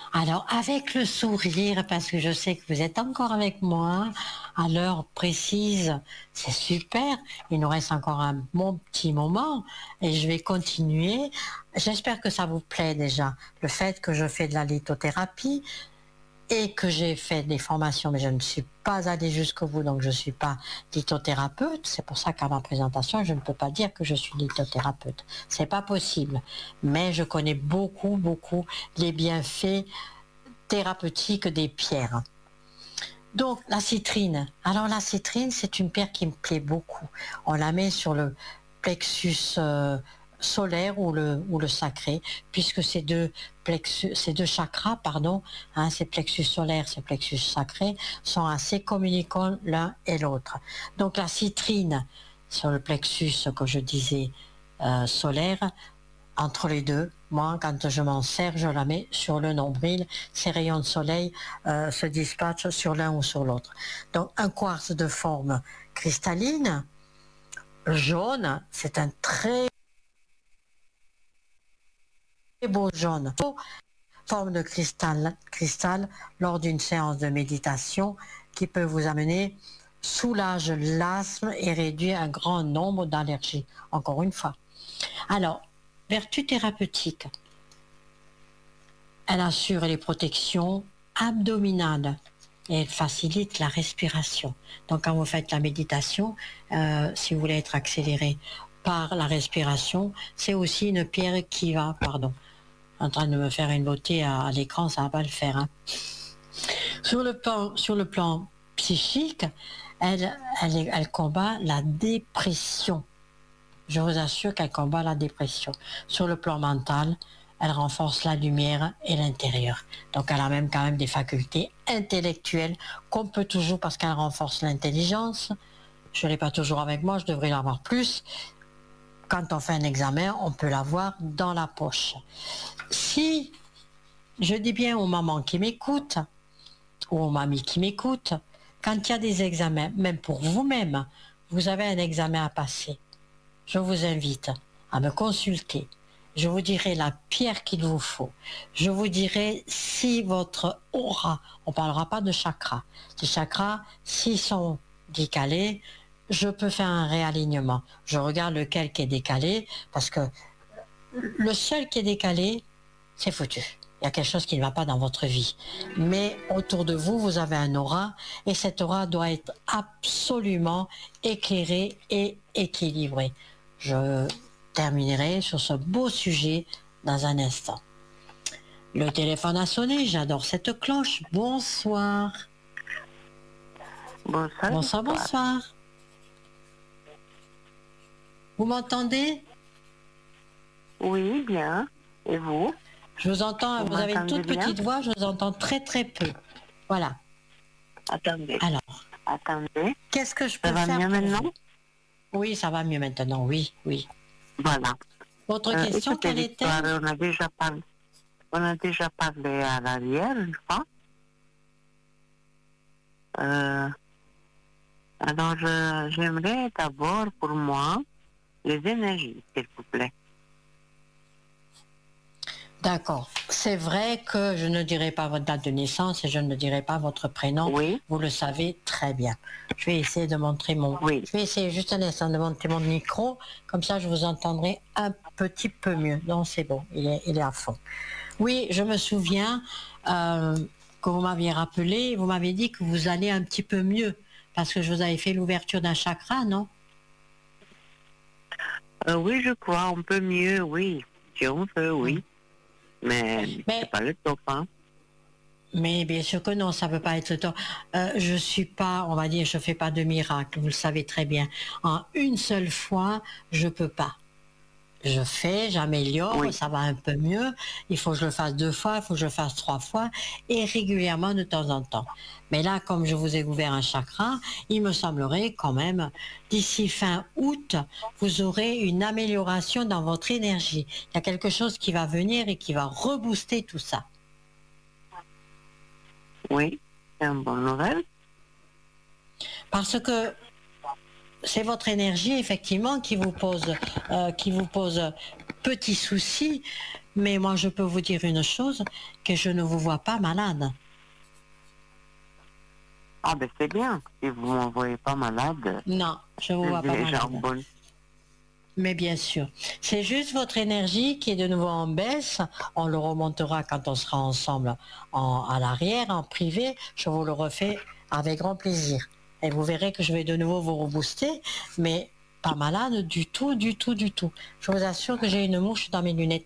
Alors, avec le sourire, parce que je sais que vous êtes encore avec moi, à l'heure précise, c'est super. Il nous reste encore un bon petit moment et je vais continuer. J'espère que ça vous plaît déjà, le fait que je fais de la lithothérapie et que j'ai fait des formations, mais je ne suis pas allée jusqu'au bout, donc je ne suis pas lithothérapeute. C'est pour ça qu'à ma présentation, je ne peux pas dire que je suis lithothérapeute. C'est pas possible. Mais je connais beaucoup les bienfaits thérapeutiques des pierres. Donc la citrine. Alors la citrine, c'est une pierre qui me plaît beaucoup. On la met sur le plexus solaire ou le sacré, puisque ces deux chakras, pardon, ces plexus solaires, ces plexus sacrés, sont assez communicants l'un et l'autre. Donc la citrine sur le plexus, que je disais, solaire, entre les deux, moi, quand je m'en sers, je la mets sur le nombril. Ces rayons de soleil se dispatchent sur l'un ou sur l'autre. Donc, un quartz de forme cristalline, jaune, c'est un très beau jaune. Forme de cristal lors d'une séance de méditation qui peut vous amener soulage l'asthme et réduire un grand nombre d'allergies. Encore une fois. Alors, vertu thérapeutique. Elle assure les protections abdominales et elle facilite la respiration. Donc quand vous faites la méditation, si vous voulez être accéléré par la respiration, c'est aussi une pierre qui va, pardon, en train de me faire une beauté à l'écran, ça va pas le faire. Hein. Sur le plan psychique, elle combat la dépression. Je vous assure qu'elle combat la dépression. Sur le plan mental, elle renforce la lumière et l'intérieur. Donc elle a même quand même des facultés intellectuelles qu'on peut toujours, parce qu'elle renforce l'intelligence. Je ne l'ai pas toujours avec moi, je devrais l'avoir plus. Quand on fait un examen, on peut l'avoir dans la poche. Si, je dis bien aux mamans qui m'écoutent, ou aux mamies qui m'écoutent, quand il y a des examens, même pour vous-même, vous avez un examen à passer, je vous invite à me consulter. Je vous dirai la pierre qu'il vous faut. Je vous dirai si votre aura, on ne parlera pas de chakras. Les chakras, s'ils sont décalés, je peux faire un réalignement. Je regarde lequel qui est décalé, parce que le seul qui est décalé, c'est foutu. Il y a quelque chose qui ne va pas dans votre vie. Mais autour de vous, vous avez un aura, et cette aura doit être absolument éclairée et équilibrée. Je terminerai sur ce beau sujet dans un instant. Le téléphone a sonné, j'adore cette cloche. Bonsoir. Bonsoir. Vous m'entendez? Oui, bien. Et vous? Je vous entends, vous avez une toute petite voix, je vous entends très peu. Voilà. Attendez. Alors. Attendez. Qu'est-ce que je peux faire? Ça va mieux maintenant? Oui, ça va mieux maintenant, oui. Voilà. Votre question, écoutez, quelle était? On a déjà parlé à l'arrière une fois. Alors, j'aimerais d'abord pour moi les énergies, s'il vous plaît. D'accord. C'est vrai que je ne dirai pas votre date de naissance et je ne dirai pas votre prénom. Oui. Vous le savez très bien. Je vais essayer de montrer Je vais essayer juste un instant de monter mon micro. Comme ça, je vous entendrai un petit peu mieux. Non, c'est bon. Il est à fond. Oui, je me souviens que vous m'aviez rappelé. Vous m'avez dit que vous allez un petit peu mieux parce que je vous avais fait l'ouverture d'un chakra, non? Oui, je crois. On peut mieux, oui. Si on veut, oui. Mais c'est pas le top, hein. Mais bien sûr que non, ça peut pas être le top. Je suis pas, on va dire, je fais pas de miracle, vous le savez très bien. En une seule fois, je peux pas. J'améliore, ça va un peu mieux. Il faut que je le fasse 2 fois, il faut que je le fasse 3 fois, et régulièrement de temps en temps. Mais là, comme je vous ai ouvert un chakra, il me semblerait quand même, d'ici fin août, vous aurez une amélioration dans votre énergie. Il y a quelque chose qui va venir et qui va rebooster tout ça. Oui, c'est une bonne nouvelle. Parce que c'est votre énergie, effectivement, qui vous pose petits soucis, Mais moi, je peux vous dire une chose, que je ne vous vois pas malade. Ah ben c'est bien, si vous ne m'envoyez pas malade. Non, je ne vous vois pas malade. Bonne. Mais bien sûr, c'est juste votre énergie qui est de nouveau en baisse. On le remontera quand on sera ensemble à l'arrière, en privé. Je vous le refais avec grand plaisir. Et vous verrez que je vais de nouveau vous rebooster, mais pas malade du tout, du tout, du tout. Je vous assure que j'ai une mouche dans mes lunettes.